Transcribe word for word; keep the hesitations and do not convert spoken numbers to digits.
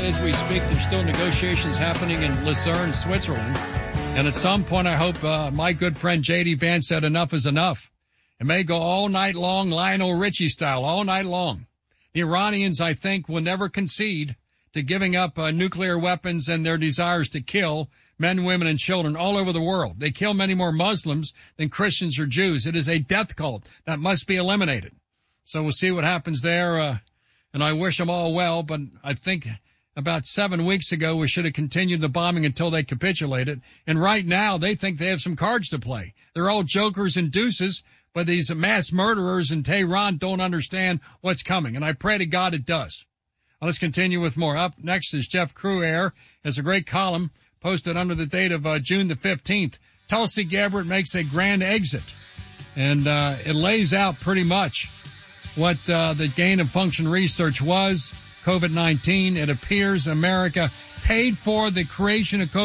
as we speak, there's still negotiations happening in Lucerne, Switzerland. And at some point, I hope uh, my good friend J D. Vance said enough is enough. It may go all night long, Lionel Richie style, all night long. The Iranians, I think, will never concede to giving up uh, nuclear weapons and their desires to kill men, women, and children all over the world. They kill many more Muslims than Christians or Jews. It is a death cult that must be eliminated. So we'll see what happens there, uh, and I wish them all well, but I think about seven weeks ago we should have continued the bombing until they capitulated, and right now they think they have some cards to play. They're all jokers and deuces, but these mass murderers in Tehran don't understand what's coming, and I pray to God it does. Well, let's continue with more. Up next is Jeff Cruaire. Has a great column posted under the date of uh, June the fifteenth. Tulsi Gabbard makes a grand exit, and uh, it lays out pretty much what uh, the gain of function research was. COVID nineteen, it appears America paid for the creation of COVID